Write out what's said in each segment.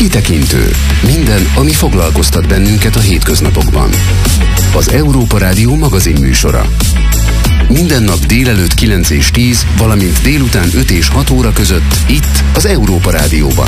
Kitekintő. Minden, ami foglalkoztat bennünket a hétköznapokban. Az Európa Rádió magazin műsora. Minden nap délelőtt 9 és 10, valamint délután 5 és 6 óra között itt az Európa Rádióban.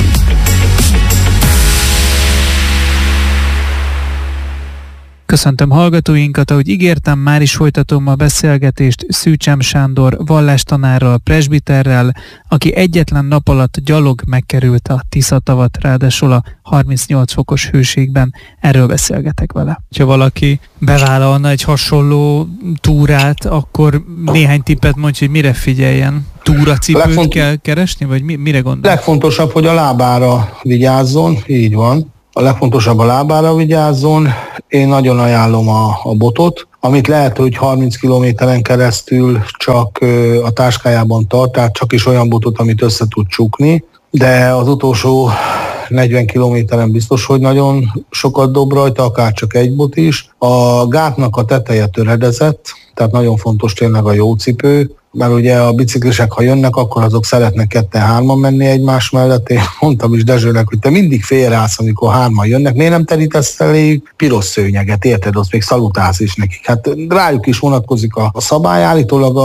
Köszöntöm hallgatóinkat, ahogy ígértem, már is folytatom a beszélgetést Szűcsem Sándor vallástanárral, presbiterrel, aki egyetlen nap alatt gyalog megkerült a Tiszatavat, ráadásul a 38 fokos hőségben. Erről beszélgetek vele. Ha valaki bevállalna egy hasonló túrát, akkor néhány tippet mondj, hogy mire figyeljen. Túracipőt kell keresni, vagy mire gondol? Legfontosabb, hogy a lábára vigyázzon, így van. A legfontosabb a lábára vigyázzon. Én nagyon ajánlom a botot, amit lehet, hogy 30 kilométeren keresztül csak a táskájában tart, tehát csak is olyan botot, amit össze tud csukni, de az utolsó 40 kilométeren biztos, hogy nagyon sokat dob rajta, akár csak egy bot is. A gátnak a teteje töredezett, tehát nagyon fontos tényleg a jó cipő, mert ugye a biciklisek, ha jönnek, akkor azok szeretnek 2-3-an menni egymás mellett. Én mondtam is Dezsőnek, hogy te mindig félreállsz, amikor 3-an jönnek, miért nem terítesz eléjük piros szőnyeget, érted? Azt még szalutálsz is nekik. Hát rájuk is vonatkozik a szabály, állítólag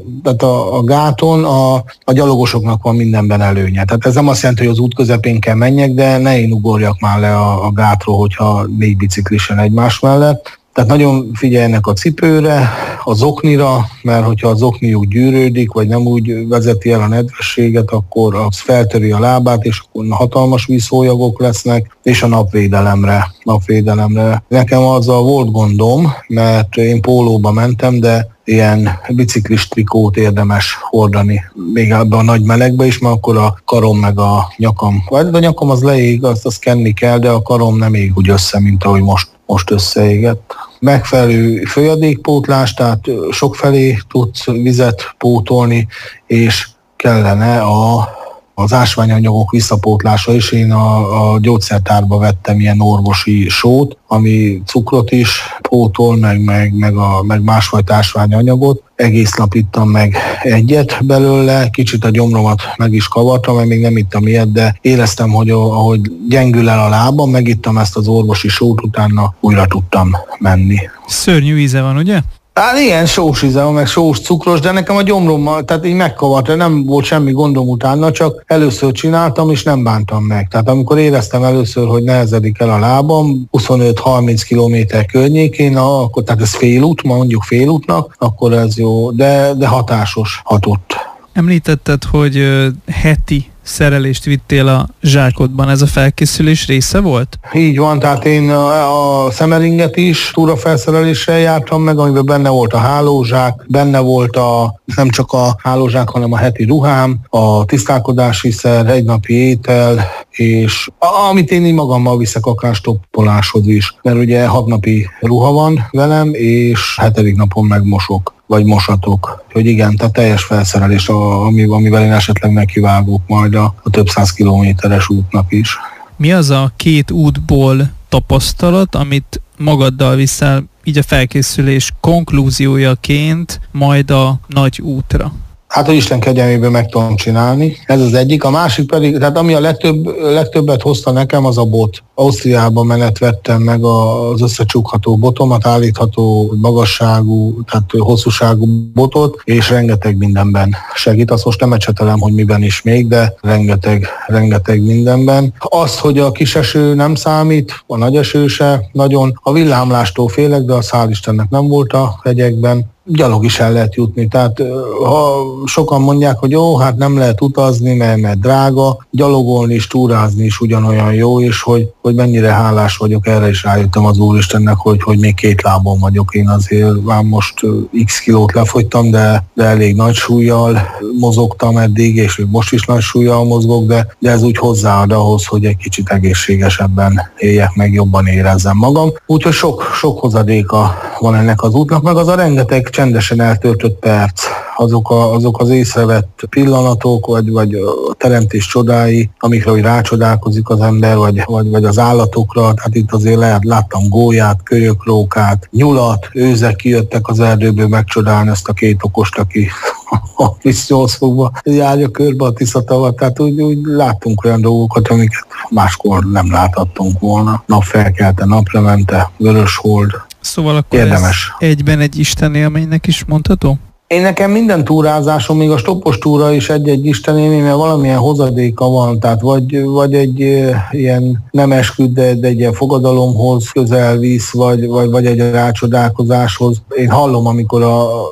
a gáton a gyalogosoknak van mindenben előnye. Tehát ez nem azt jelenti, hogy az út közepén kell menjek, de ne én ugorjak már le a gátról, hogyha 4 biciklis jön egymás mellett. Tehát nagyon figyeljenek a cipőre, a zoknira, mert hogyha a zokniuk gyűrődik, vagy nem úgy vezeti el a nedvességet, akkor az feltöri a lábát, és akkor hatalmas vízhólyagok lesznek, és a napvédelemre. Nekem azzal volt gondom, mert én pólóba mentem, de ilyen biciklis trikót érdemes hordani, még ebben a nagy melegbe is, mert akkor a karom meg a nyakam, vagy a nyakam az leég, azt kenni kell, de a karom nem ég úgy össze, mint ahogy most összeégett. Megfelelő folyadékpótlás, tehát sokfelé tudsz vizet pótolni, és kellene az ásványanyagok visszapótlása is. Én a gyógyszertárba vettem ilyen orvosi sót, ami cukrot is pótol, meg másfajta ásványanyagot. Egész nap ittam meg egyet belőle, kicsit a gyomromat meg is kavartam, mert még nem ittam ilyet, de éreztem, hogy ahogy gyengül el a lábam, megittam ezt az orvosi sót, utána újra tudtam menni. Szörnyű íze van, ugye? Hát ilyen sós íze van, meg sós cukros, de nekem a gyomrommal, tehát így megkavart, nem volt semmi gondom utána, csak először csináltam, és nem bántam meg. Tehát amikor éreztem először, hogy nehezedik el a lábam, 25-30 kilométer környékén, akkor, tehát ez félút, mondjuk félútnak, akkor ez jó, de hatásos, hatott. Említetted, hogy heti szerelést vittél a zsákodban, ez a felkészülés része volt? Így van, tehát én a Szemeringet is túrafelszereléssel jártam meg, amiben benne volt a hálózsák, benne volt nem csak a hálózsák, hanem a heti ruhám, a tisztálkodási szer, egynapi étel, és amit én így magammal viszek akár stoppoláshoz is, mert ugye 6 napi ruha van velem, és 7. napon megmosok, vagy mosatok. Hogy igen, tehát teljes felszerelés, amivel én esetleg nekivágok majd a több 100 kilométeres útnak is. Mi az a 2 útból tapasztalat, amit magaddal viszel így a felkészülés konklúziójaként majd a nagy útra? Hát, hogy Isten kegyelméből meg tudom csinálni. Ez az egyik. A másik pedig, tehát ami a legtöbbet hozta nekem, az a bot. Ausztriában menet vettem meg az összecsukható botomat, állítható magasságú, tehát hosszúságú botot, és rengeteg mindenben segít. Azt most nem ecsetelem, hogy miben is még, de rengeteg mindenben. Azt, hogy a kis eső nem számít, a nagy eső se nagyon. A villámlástól félek, de az hál' Istennek nem volt a hegyekben. Gyalog is el lehet jutni, tehát ha sokan mondják, hogy jó, hát nem lehet utazni, mert drága, gyalogolni és túrázni is ugyanolyan jó, és hogy mennyire hálás vagyok, erre is rájöttem az Úristennek, hogy még 2 lábon vagyok. Én azért már most x kilót lefogytam, de elég nagy súlyjal mozogtam eddig, és most is nagy súlyjal mozgok, de ez úgy hozzáad ahhoz, hogy egy kicsit egészségesebben éljek, meg jobban érezzem magam. Úgyhogy sok hozadéka van ennek az útnak, meg az a rengeteg csendesen eltöltött perc, azok az észrevett pillanatok, vagy a teremtés csodái, amikre úgy rácsodálkozik az ember, vagy az állatokra. Tehát itt azért láttam gólyát, kölyökrókát, nyulat, őzek kijöttek az erdőből megcsodálni ezt a két okost, aki a Viszonyszfokba járja körbe a Tiszatavat. Tehát úgy láttunk olyan dolgokat, amiket máskor nem láthattunk volna. Napfelkelte, naplemente, Vöröshold. Szóval akkor érdemes. Ez egyben egy istenélménynek is mondható? Én nekem minden túrázásom, még a stoppos túra is egy istenélmény, mert valamilyen hozadéka van, tehát vagy egy ilyen nem esküd, de egy ilyen fogadalomhoz közel visz, vagy egy rácsodálkozáshoz. Én hallom, amikor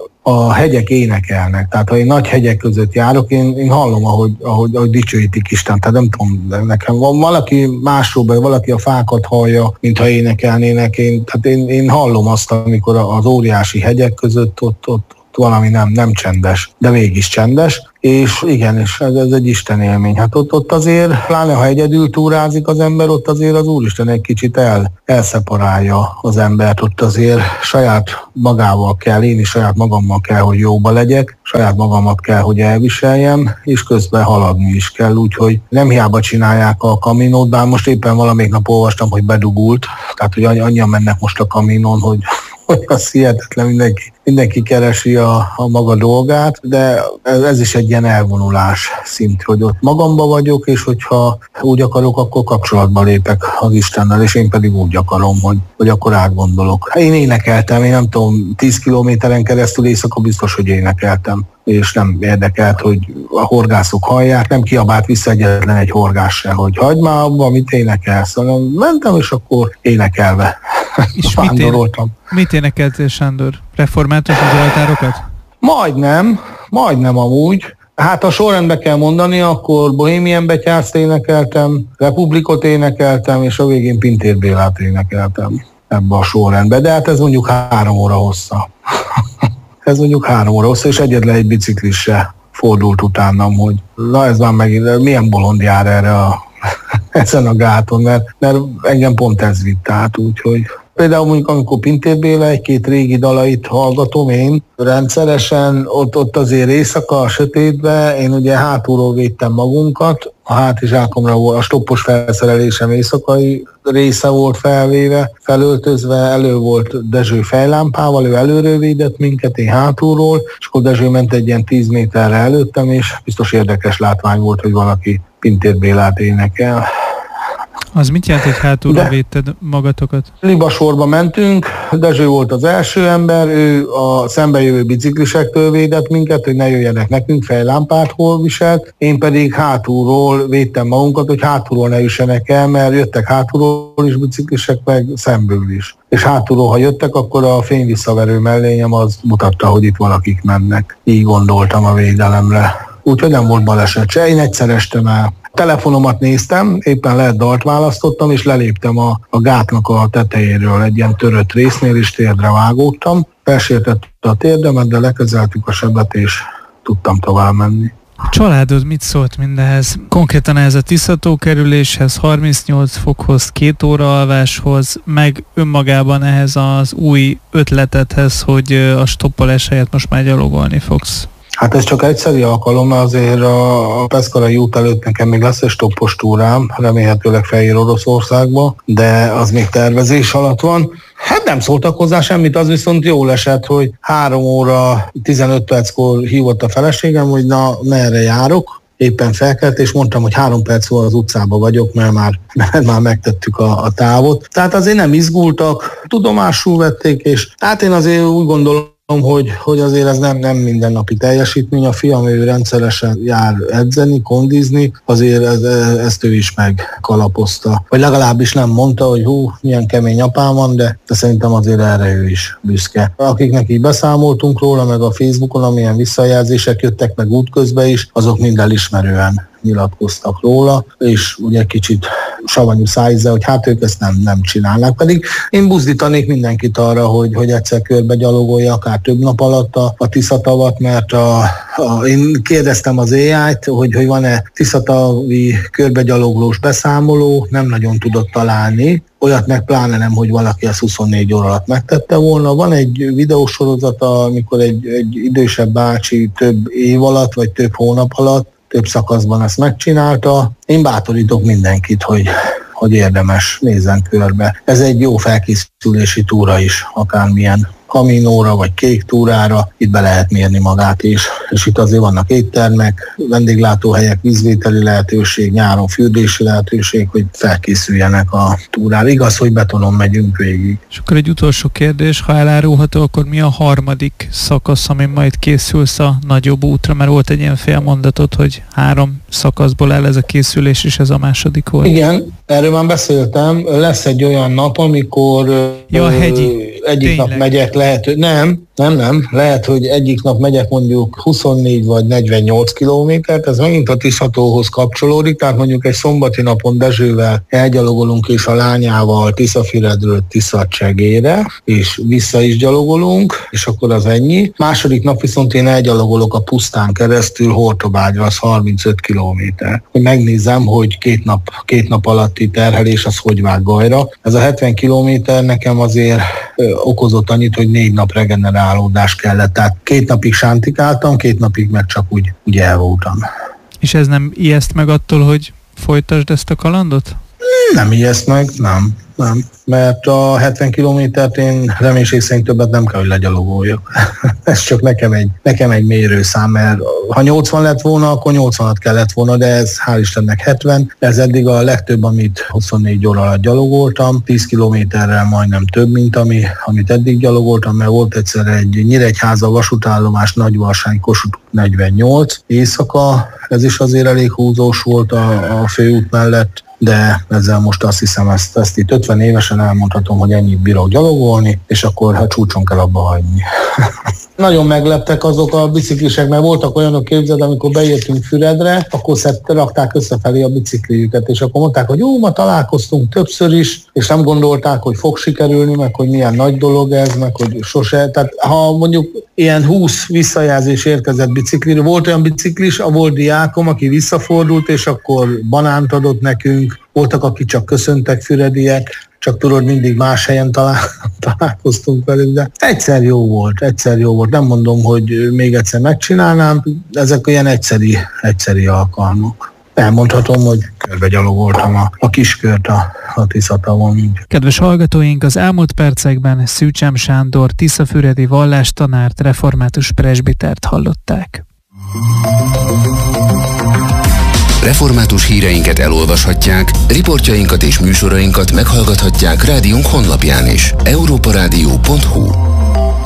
a hegyek énekelnek, tehát ha én nagy hegyek között járok, én hallom, ahogy dicsőítik Isten, tehát nem tudom, de nekem van valaki másról, vagy valaki a fákat hallja, mintha énekelnének, én hallom azt, amikor az óriási hegyek között ott valami nem csendes, de mégis csendes, és igen, és ez egy Isten élmény. Hát ott azért, pláne ha egyedül túrázik az ember, ott azért az Úristen egy kicsit elszeparálja az embert, ott azért saját magával kell, én is saját magammal kell, hogy jóba legyek, saját magamat kell, hogy elviseljem, és közben haladni is kell, úgyhogy nem hiába csinálják a Caminót, bár most éppen valamelyik nap olvastam, hogy bedugult, tehát hogy annyian mennek most a Caminon, hogy az hihetetlen, mindenki keresi a maga dolgát, de ez is egy ilyen elvonulás szint, hogy ott magamba vagyok, és hogyha úgy akarok, akkor kapcsolatba lépek az Istennel, és én pedig úgy akarom, hogy akkor átgondolok. Én énekeltem, én nem tudom, 10 kilométeren keresztül éjszaka biztos, hogy énekeltem, és nem érdekelt, hogy a horgászok hallják, nem kiabált vissza egyetlen egy horgás se, hogy hagyd már abba, mit énekelsz, hanem mentem, és akkor énekelve és vándoroltam. Mit énekeltél, Sándor? Református zsoltárokat? Majdnem amúgy. Hát ha sorrendbe kell mondani, akkor Bohemian Betyárzt énekeltem, Republikot énekeltem, és a végén Pintér Bélát énekeltem ebbe a sorrendbe. De hát ez mondjuk 3 óra hossza. És egyetlen egy biciklis se fordult utánam, hogy na ez már megint, milyen bolond jár erre ezen a gáton, mert engem pont ez vitt át, úgyhogy például mondjuk, amikor Pintér Béla egy-két régi dalait hallgatom én rendszeresen, ott azért éjszaka a sötétbe, én ugye hátulról védtem magunkat, a hátizsákomra volt, a stoppos felszerelésem éjszakai része volt felvéve, felöltözve, elő volt Dezső fejlámpával, ő előről védett minket, én hátulról, és akkor Dezső ment egy ilyen 10 méterre előttem, és biztos érdekes látvány volt, hogy valaki Pintér Bélát énekel. Az mit jelent, hogy hátulról védted magatokat? Libasorba mentünk, Dezső volt az első ember, ő a szembejövő biciklisektől védett minket, hogy ne jöjjenek nekünk, fejlámpát hol viselt, én pedig hátulról védtem magunkat, hogy hátulról ne üssenek el, mert jöttek hátulról is biciklisek, meg szemből is. És hátulról, ha jöttek, akkor a fényvisszaverő mellényem az mutatta, hogy itt valakik mennek. Így gondoltam a védelemre. Úgyhogy nem volt baleset se, én egyszer estem el. Telefonomat néztem, éppen lehet dalt választottam, és leléptem a gátnak a tetejéről egy ilyen törött résznél, és térdre vágódtam. Felsértett a térdemet, de lekezeltük a sebet, és tudtam tovább menni. A családod mit szólt mindehez? Konkrétan ehhez a Tiszató-kerüléshez, 38 fokhoz, 2 óra alváshoz, meg önmagában ehhez az új ötletedhez, hogy a stoppolás helyett most már gyalogolni fogsz. Hát ez csak egyszeri alkalom, azért a Peszkarai út előtt nekem még lesz egy stoppos túrám, remélhetőleg Fehér Oroszországba, de az még tervezés alatt van. Hát nem szóltak hozzá semmit, az viszont jól esett, hogy 3 óra 15 perckor hívott a feleségem, hogy na merre járok. Éppen felkelt, és mondtam, hogy 3 perc volt az utcában vagyok, mert már megtettük a távot. Tehát azért nem izgultak, tudomásul vették, és hát én azért úgy gondolom, hogy azért ez nem mindennapi teljesítmény. A fiam, ő rendszeresen jár edzeni, kondizni, azért ezt ő is megkalapozta. Vagy legalábbis nem mondta, hogy milyen kemény apám van, de szerintem azért erre ő is büszke. Akiknek így beszámoltunk róla, meg a Facebookon, amilyen visszajelzések jöttek meg útközben is, azok mind elismerően nyilatkoztak róla, és ugye kicsit savanyú szájízzel, hogy hát ők ezt nem csinálnak. Pedig én buzdítanék mindenkit arra, hogy egyszer körbe gyalogolja, akár több nap alatt a Tiszatavat, mert én kérdeztem az AI-t, hogy van-e tiszatavi körbegyaloglós beszámoló, nem nagyon tudott találni. Olyat meg pláne nem, hogy valaki azt 24 óra alatt megtette volna. Van egy videósorozata, amikor egy idősebb bácsi több év alatt, vagy több hónap alatt, több szakaszban ezt megcsinálta. Én bátorítok mindenkit, hogy érdemes nézzen körbe. Ez egy jó felkészülési túra is, akármilyen kaminóra vagy kék túrára, itt be lehet mérni magát is. És itt azért vannak éttermek, vendéglátóhelyek, vízvételi lehetőség, nyáron fürdési lehetőség, hogy felkészüljenek a túrára. Igaz, hogy betonon megyünk végig. És akkor egy utolsó kérdés, ha elárulható, akkor mi a harmadik szakasz, ami majd készülsz a nagyobb útra? Mert volt egy ilyen félmondatot, hogy 3 szakaszból el ez a készülés, és ez a második volt. Igen, erről már beszéltem. Lesz egy olyan nap, amikor egyik nap megyek, lehet, hogy egyik nap megyek mondjuk 24 vagy 48 kilométert, ez megint a Tiszatóhoz kapcsolódik, tehát mondjuk egy szombati napon Dezsővel elgyalogolunk és a lányával Tiszafüredről Tiszacsegére, és vissza is gyalogolunk, és akkor az ennyi. Második nap viszont én elgyalogolok a pusztán keresztül Hortobágyra, az 35 kilométer. Hogy megnézem, hogy két nap alatti terhelés az hogy vág Gajra. Ez a 70 kilométer nekem azért okozott annyit, hogy 4 nap regenerálódás kellett. Tehát 2 napig sántikáltam, 2 napig meg csak úgy el voltam. És ez nem ijeszt meg attól, hogy folytasd ezt a kalandot? Nem ijeszt meg, nem. Mert a 70 kilométert én reménység szerint többet nem kell, hogy legyalogoljak. Ez csak nekem egy mérőszám, mert ha 80 lett volna, akkor 80-at kellett volna, de ez hál' Istennek 70. Ez eddig a legtöbb, amit 24 óra alatt gyalogoltam, 10 kilométerrel majdnem több, mint amit eddig gyalogoltam, mert volt egyszer egy Nyíregyháza vasútállomás Nagyvarsány Kossuth 48 éjszaka, ez is azért elég húzós volt a főút mellett, de ezzel most azt hiszem, ezt itt 50 évesen elmondhatom, hogy ennyit bírok gyalogolni, és akkor hát csúcson kell abba hagyni. Nagyon megleptek azok a biciklisek, mert voltak olyanok, képzeld, amikor beértünk Füredre, akkor rakták összefelé a bicikliüket, és akkor mondták, hogy jó, ma találkoztunk többször is, és nem gondolták, hogy fog sikerülni, meg hogy milyen nagy dolog ez, meg hogy sose. Tehát ha mondjuk ilyen 20 visszajelzés érkezett bicikliről, volt olyan biciklis, volt diákom, aki visszafordult, és akkor banánt adott nekünk, voltak, akik csak köszöntek fürediek, csak tudod, mindig más helyen találkoztunk velük, de egyszer jó volt. Nem mondom, hogy még egyszer megcsinálnám, ezek olyan egyszeri alkalmak. Elmondhatom, hogy körbegyalogoltam a kiskört a Tiszatavon. Kedves hallgatóink, az elmúlt percekben Szűcsem Sándor tiszafüredi vallástanárt, református presbitert hallották. Református híreinket elolvashatják, riportjainkat és műsorainkat meghallgathatják rádiónk honlapján is. europaradio.hu